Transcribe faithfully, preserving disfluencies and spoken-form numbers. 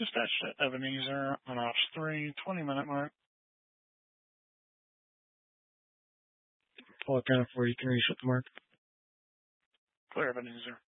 Dispatch to Ebenezer on ops three, twenty minute mark. Pull it down before you can reach at the mark. Clear Ebenezer.